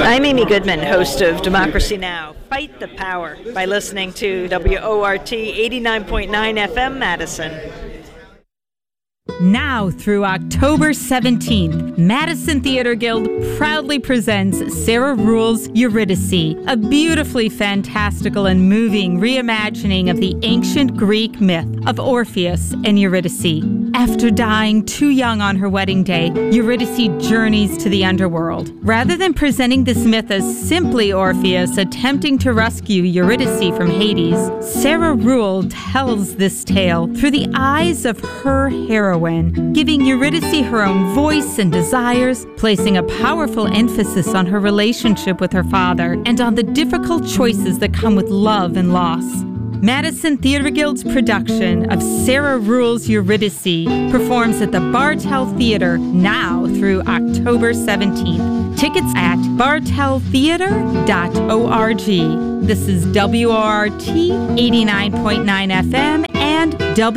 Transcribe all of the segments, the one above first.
I'm Amy Goodman, host of Democracy Now! Fight the Power by listening to WORT 89.9 FM Madison. Now through October 17th, Madison Theater Guild proudly presents Sarah Ruhl's Eurydice, a beautifully fantastical and moving reimagining of the ancient Greek myth of Orpheus and Eurydice. After dying too young on her wedding day, Eurydice journeys to the underworld. Rather than presenting this myth as simply Orpheus attempting to rescue Eurydice from Hades, Sarah Ruhl tells this tale through the eyes of her heroine, giving Eurydice her own voice and desires, placing a powerful emphasis on her relationship with her father and on the difficult choices that come with love and loss. Madison Theater Guild's production of Sarah Ruhl's Eurydice performs at the Bartell Theater now through October 17th. Tickets at bartelltheater.org. This is WORT 89.9 FM and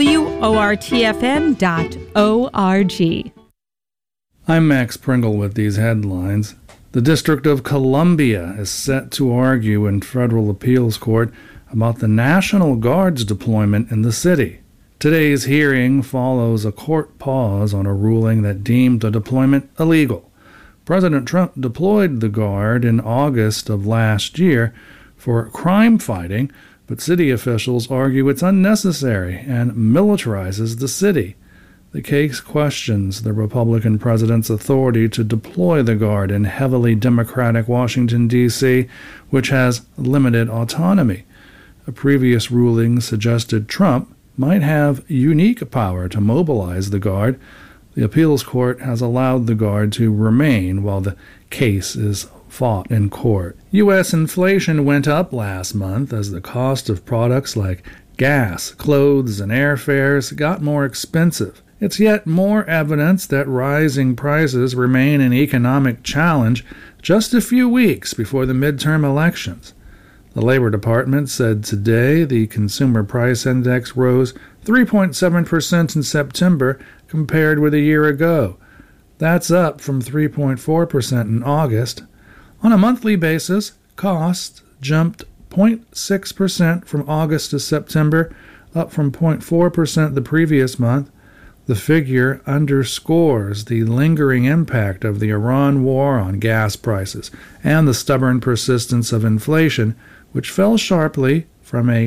WORTFM.org. I'm Max Pringle with these headlines. The District of Columbia is set to argue in federal appeals court about the National Guard's deployment in the city. Today's hearing follows a court pause on a ruling that deemed the deployment illegal. President Trump deployed the Guard in August of last year for crime fighting, but city officials argue it's unnecessary and militarizes the city. The case questions the Republican president's authority to deploy the Guard in heavily Democratic Washington, D.C., which has limited autonomy. A previous ruling suggested Trump might have unique power to mobilize the Guard. The appeals court has allowed the Guard to remain while the case is fought in court. U.S. inflation went up last month as the cost of products like gas, clothes, and airfares got more expensive. It's yet more evidence that rising prices remain an economic challenge just a few weeks before the midterm elections. The Labor Department said today the Consumer Price Index rose 3.7% in September compared with a year ago. That's up from 3.4% in August. On a monthly basis, costs jumped 0.6% from August to September, up from 0.4% the previous month. The figure underscores the lingering impact of the Iran war on gas prices and the stubborn persistence of inflation, which fell sharply from a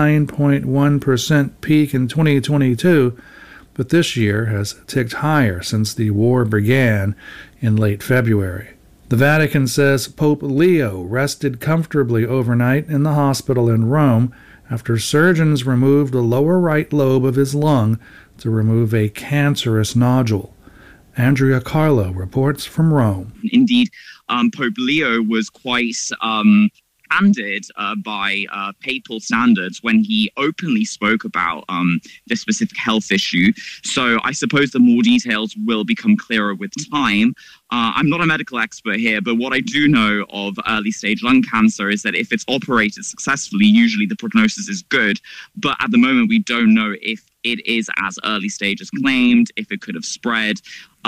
9.1% peak in 2022, but this year has ticked higher since the war began in late February. The Vatican says Pope Leo rested comfortably overnight in the hospital in Rome after surgeons removed the lower right lobe of his lung to remove a cancerous nodule. Andrea Carlo reports from Rome. Indeed, Pope Leo was quite candid by papal standards when he openly spoke about this specific health issue. So I suppose the more details will become clearer with time. I'm not a medical expert here, but what I do know of early stage lung cancer is that if it's operated successfully, usually the prognosis is good. But at the moment, we don't know if it is as early stage as claimed, if it could have spread.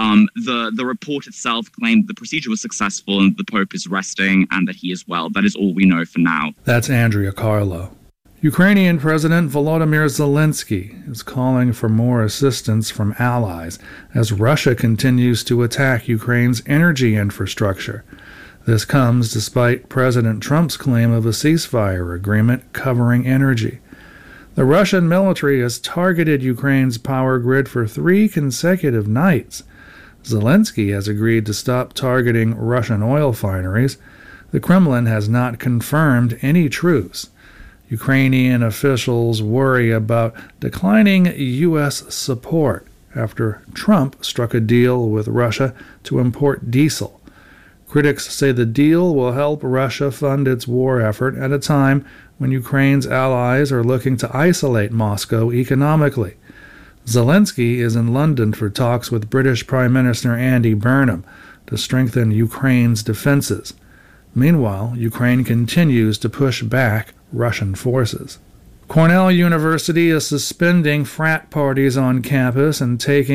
The report itself claimed the procedure was successful and the Pope is resting and that he is well. That is all we know for now. That's Andrea Carlo. Ukrainian President Volodymyr Zelensky is calling for more assistance from allies as Russia continues to attack Ukraine's energy infrastructure. This comes despite President Trump's claim of a ceasefire agreement covering energy. The Russian military has targeted Ukraine's power grid for 3 consecutive nights. Zelensky has agreed to stop targeting Russian oil refineries. The Kremlin has not confirmed any truce. Ukrainian officials worry about declining U.S. support after Trump struck a deal with Russia to import diesel. Critics say the deal will help Russia fund its war effort at a time when Ukraine's allies are looking to isolate Moscow economically. Zelensky is in London for talks with British Prime Minister Andy Burnham to strengthen Ukraine's defenses. Meanwhile, Ukraine continues to push back Russian forces. Cornell University is suspending frat parties on campus and taking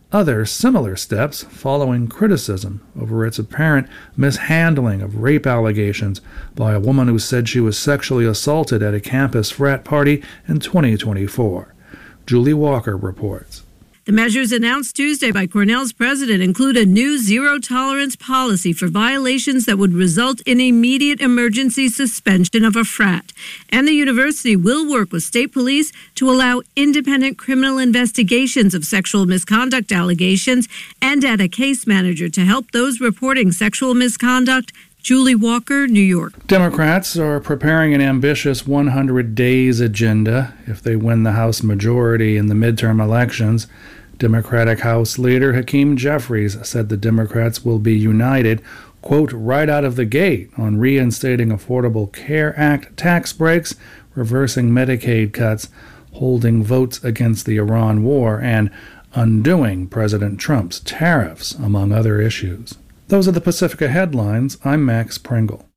other similar steps following criticism over its apparent mishandling of rape allegations by a woman who said she was sexually assaulted at a campus frat party in 2024. Julie Walker reports. The measures announced Tuesday by Cornell's president include a new zero-tolerance policy for violations that would result in immediate emergency suspension of a frat. And the university will work with state police to allow independent criminal investigations of sexual misconduct allegations and add a case manager to help those reporting sexual misconduct. Julie Walker, New York. Democrats are preparing an ambitious 100 days agenda if they win the House majority in the midterm elections. Democratic House Leader Hakeem Jeffries said the Democrats will be united, quote, right out of the gate on reinstating Affordable Care Act tax breaks, reversing Medicaid cuts, holding votes against the Iran war, and undoing President Trump's tariffs, among other issues. Those are the Pacifica headlines. I'm Max Pringle.